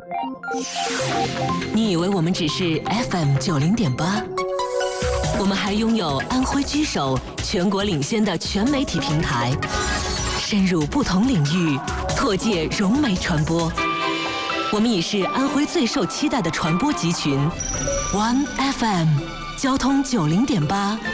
你以为我们只是 FM90.8？我们还拥有安徽居首、全国领先的全媒体平台，深入不同领域，拓界融媒传播。我们已是安徽最受期待的传播集群 ，One FM 交通90.8。